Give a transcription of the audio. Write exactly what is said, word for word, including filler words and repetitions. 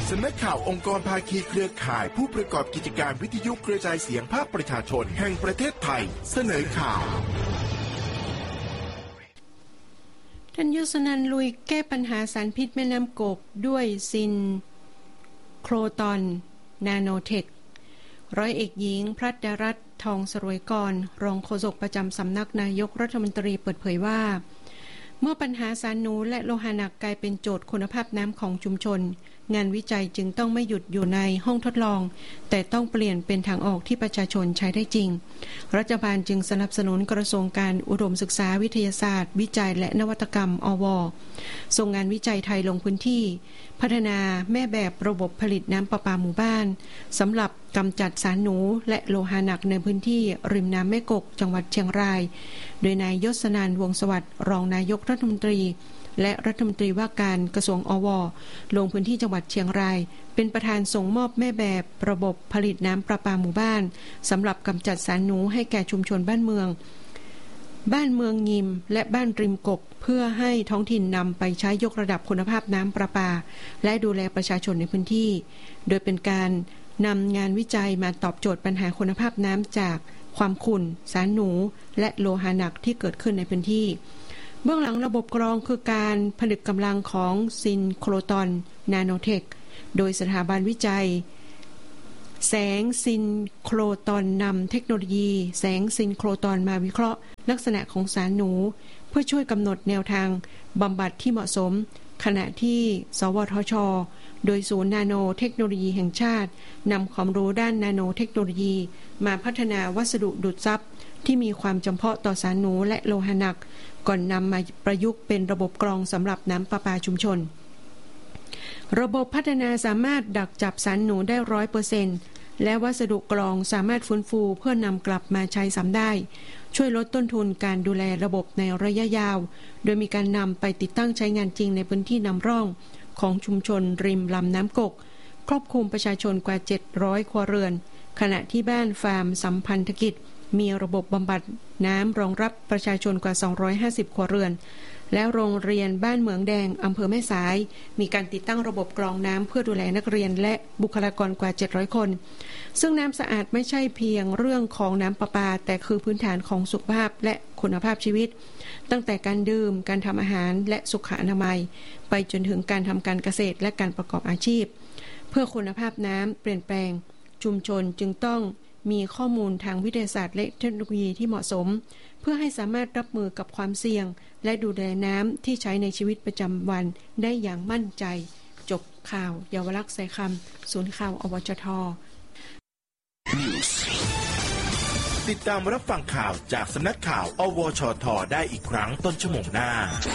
สำนักข่าวองค์กรภาคีเครือข่ายผู้ประกอบกิจการวิทยุกระจายเสียงภาคประชาชนแห่งประเทศไทยเสนอข่าวท่านยศนันท์ลุยแก้ปัญหาสารพิษแม่น้ำกกด้วยซินโครตอนนาโนเทคร้อยเอกหญิงพรัตดารัตน์ทองสรวยกรรองโฆษกประจำสำนักนายกรัฐมนตรีเปิดเผยว่าเมื่อปัญหาสารหนูและโลหะหนักกลายเป็นโจทย์คุณภาพน้ำของชุมชนงานวิจัยจึงต้องไม่หยุดอยู่ในห้องทดลองแต่ต้องเปลี่ยนเป็นทางออกที่ประชาชนใช้ได้จริงรัฐบาลจึงสนับสนุนกระทรวงการอุดมศึกษาวิทยาศาสตร์วิจัยและนวัตกรรมอว.ส่งงานวิจัยไทยลงพื้นที่พัฒนาแม่แบบระบบผลิตน้ำประปาหมู่บ้านสำหรับกำจัดสารหนูและโลหะหนักในพื้นที่ริมน้ำแม่กกจังหวัดเชียงรายโดยนายยศนันท์วงศ์สวัสดิ์รองนายกรัฐมนตรีและรัฐมนตรีว่าการกระทรวงอว.ลงพื้นที่จังหวัดเชียงรายเป็นประธานส่งมอบแม่แบบระบบผลิตน้ำประปาหมู่บ้านสำหรับกำจัดสารหนูให้แก่ชุมชนบ้านเมืองบ้านเมืองยิมและบ้านริมกกเพื่อให้ท้องถิ่นนำไปใช้ยกระดับคุณภาพน้ำประปาและดูแลประชาชนในพื้นที่โดยเป็นการนำงานวิจัยมาตอบโจทย์ปัญหาคุณภาพน้ำจากความขุ่นสารหนูและโลหะหนักที่เกิดขึ้นในพื้นที่เบื้องหลังระบบกรองคือการผนึกกำลังของซินโครตอนนาโนเทคโดยสถาบันวิจัยแสงซินโครตอนนำเทคโนโลยีแสงซินโครตอนมาวิเคราะห์ลักษณะของสารหนูเพื่อช่วยกำหนดแนวทางบำบัดที่เหมาะสมขณะที่สวทช.โดยศูนย์นาโนเทคโนโลยีแห่งชาตินำความรู้ด้านนาโนเทคโนโลยีมาพัฒนาวัสดุดูดซับที่มีความจำเพาะต่อสารหนูและโลหะหนักก่อนนำมาประยุกต์เป็นระบบกรองสำหรับน้ำประปาชุมชนระบบพัฒนาสามารถดักจับสารหนูได้ ร้อยเปอร์เซ็นต์ และวัสดุกรองสามารถฟื้นฟูเพื่อนำกลับมาใช้ซ้ำได้ช่วยลดต้นทุนการดูแลระบบในระยะยาวโดยมีการนำไปติดตั้งใช้งานจริงในพื้นที่นำร่องของชุมชนริมลำน้ำกกครอบคลุมประชาชนกว่าเจ็ดร้อยครัวเรือนขณะที่บ้านฟาร์มสัมพันธกิจมีระบบบำบัดน้ำรองรับประชาชนกว่าสองร้อยห้าสิบครัวเรือนแล้วโรงเรียนบ้านเหมืองแดงอำเภอแม่สายมีการติดตั้งระบบกรองน้ำเพื่อดูแลนักเรียนและบุคลากรกว่าเจ็ดร้อยคนซึ่งน้ำสะอาดไม่ใช่เพียงเรื่องของน้ำประปาแต่คือพื้นฐานของสุขภาพและคุณภาพชีวิตตั้งแต่การดื่มการทำอาหารและสุขอนามัยไปจนถึงการทำการเกษตรและการประกอบอาชีพเพื่อคุณภาพน้ำเปลี่ยนแปลงชุมชนจึงต้องมีข้อมูลทางวิทยาศาสตร์และเทคโนโลยีที่เหมาะสมเพื่อให้สามารถรับมือกับความเสี่ยงและดูแลน้ำที่ใช้ในชีวิตประจำวันได้อย่างมั่นใจจบข่าวเยาวลักษณ์สายคำศูนย์ข่าวอวจท. ติดตามรับฟังข่าวจากสำนักข่าวอวชท.ได้อีกครั้งต้นชั่วโมงหน้า